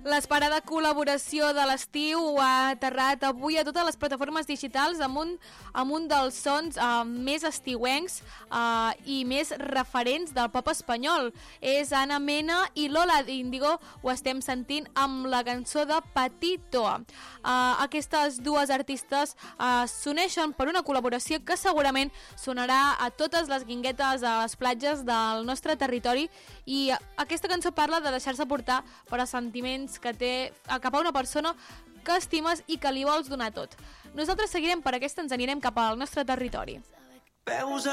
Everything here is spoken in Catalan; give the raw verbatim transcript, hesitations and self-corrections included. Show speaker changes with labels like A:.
A: L'esperada col·laboració de l'estiu ha aterrat avui a totes les plataformes digitals amb un, amb un dels sons uh, més estiuencs uh, i més referents del pop espanyol. És Ana Mena i Lola d'Índigo, ho estem sentint amb la cançó de Patito. Uh, aquestes dues artistes uh, s'uneixen per una col·laboració que segurament sonarà a totes les guinguetes a les platges del nostre territori, i aquesta cançó parla de deixar-se portar per a sentiments que té cap a una persona que estimes i que li vols donar tot. Nosaltres seguirem per aquesta, ens anirem cap al nostre territori.
B: Veus